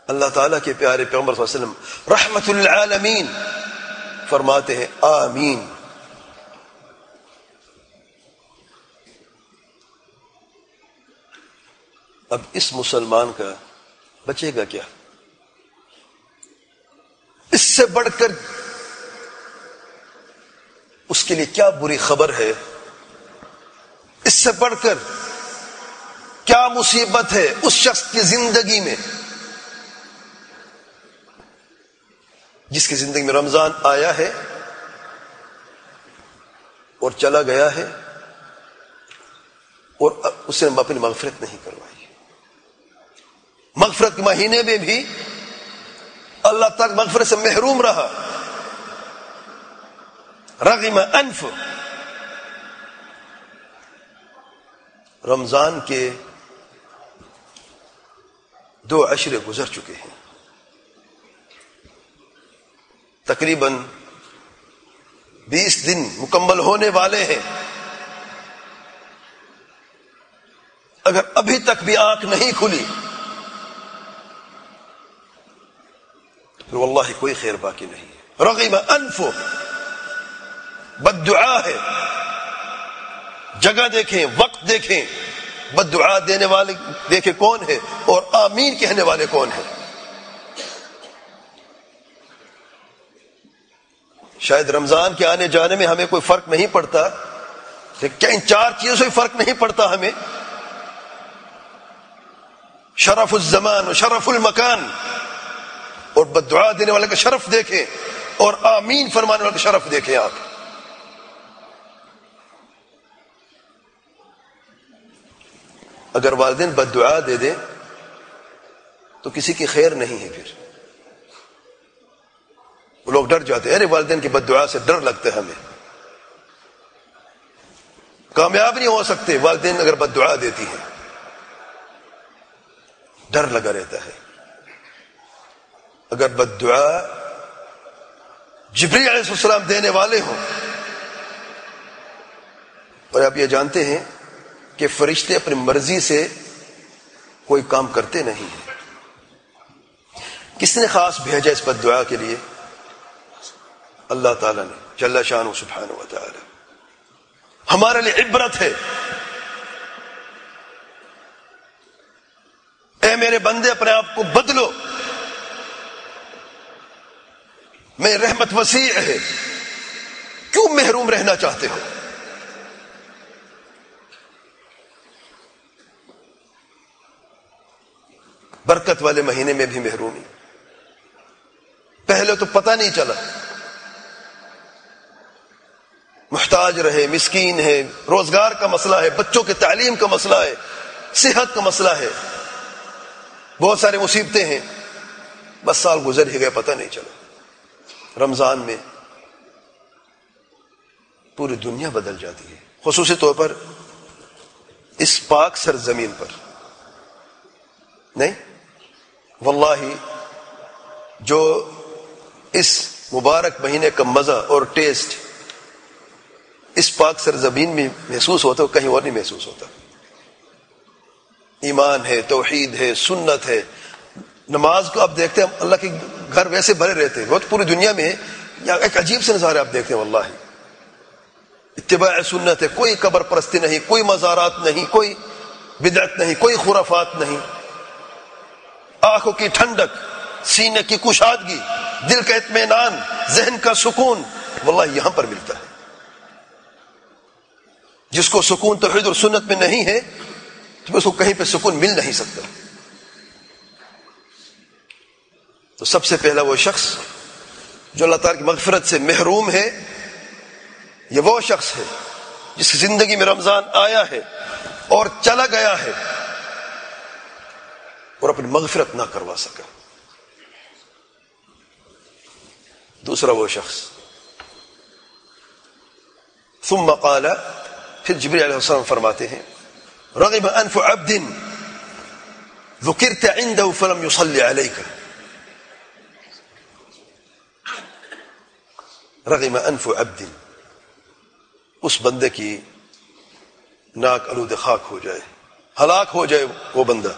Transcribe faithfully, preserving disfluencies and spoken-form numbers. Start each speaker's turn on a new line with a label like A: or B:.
A: اللہ تعالیٰ کے پیارے پیغمبر صلی اللہ علیہ وسلم رحمت للعالمین فرماتے ہیں آمین. اب اس مسلمان کا بچے گا کیا؟ اس سے بڑھ کر اس کے لیے کیا بری خبر ہے؟ اس سے بڑھ کر کیا مصیبت ہے اس شخص کی زندگی میں جس کی زندگی میں رمضان آیا ہے اور چلا گیا ہے اور اس نے اپنی مغفرت نہیں کروائی. مغفرت کے مہینے میں بھی اللہ تک مغفرت سے محروم رہا. رغم انف. رمضان کے دو عشرے گزر چکے ہیں، تقریباً بیس دن مکمل ہونے والے ہیں. اگر ابھی تک بھی آنکھ نہیں کھلی تو واللہ کوئی خیر باقی نہیں ہے. رغم انف، بد دعا ہے. جگہ دیکھیں، وقت دیکھیں، بد دعا دینے والے دیکھیں کون ہے اور آمین کہنے والے کون ہیں. شاید رمضان کے آنے جانے میں ہمیں کوئی فرق نہیں پڑتا، لیکن کیا ان چار چیزوں سے فرق نہیں پڑتا ہمیں؟ شرف الزمان و شرف المکان، اور بد دعا دینے والے کا شرف دیکھیں اور آمین فرمانے والے کا شرف دیکھیں. آپ اگر والدین بد دعا دے دیں تو کسی کی خیر نہیں ہے. پھر وہ لوگ ڈر جاتے ہیں، ارے والدین کی بد دعا سے ڈر لگتا ہے ہمیں، کامیاب نہیں ہو سکتے والدین اگر بد دعا دیتی ہیں. ڈر لگا رہتا ہے. اگر بد دعا جبریل علیہ السلام دینے والے ہوں، اور آپ یہ جانتے ہیں کہ فرشتے اپنی مرضی سے کوئی کام کرتے نہیں ہیں. کس نے خاص بھیجا اس بد دعا کے لیے؟ اللہ تعالیٰ نے جل شانہ سبحانہ و تعالی. ہمارے لیے عبرت ہے. اے میرے بندے اپنے آپ کو بدلو، میں رحمت وسیع ہے، کیوں محروم رہنا چاہتے ہو؟ برکت والے مہینے میں بھی محرومی. پہلے تو پتہ نہیں چلا، محتاج رہے، مسکین ہے، روزگار کا مسئلہ ہے، بچوں کے تعلیم کا مسئلہ ہے، صحت کا مسئلہ ہے، بہت سارے مصیبتیں ہیں. بس سال گزر ہی گئے، پتہ نہیں چلا. رمضان میں پوری دنیا بدل جاتی ہے، خصوصی طور پر اس پاک سرزمین پر. نہیں واللہ جو اس مبارک مہینے کا مزہ اور ٹیسٹ اس پاک سرزمین میں محسوس ہوتا ہے کہیں اور نہیں محسوس ہوتا. ایمان ہے، توحید ہے، سنت ہے. نماز کو آپ دیکھتے ہیں اللہ کے گھر ویسے بھرے رہتے ہیں، بہت پوری دنیا میں ایک عجیب سے نظارے آپ دیکھتے ہیں. واللہ اتباع سنت ہے، کوئی قبر پرستی نہیں، کوئی مزارات نہیں، کوئی بدعت نہیں، کوئی خرافات نہیں. آنکھوں کی ٹھنڈک، سینے کی کشادگی، دل کا اطمینان، ذہن کا سکون واللہ یہاں پر ملتا ہے. جس کو سکون توحید اور سنت میں نہیں ہے تو اس کو کہیں پہ سکون مل نہیں سکتا. تو سب سے پہلا وہ شخص جو اللہ تعالیٰ کی مغفرت سے محروم ہے، یہ وہ شخص ہے جس کی زندگی میں رمضان آیا ہے اور چلا گیا ہے اور اپنی مغفرت نہ کروا سکا. دوسرا وہ شخص ثم قال، پھر جبریل علیہ السلام فرماتے ہیں رغم انف عبد ذکرت عنده فلم يصلي عليك. رغم انف عبد، اس بندے کی ناک آلود خاک ہو جائے، ہلاک ہو جائے وہ بندہ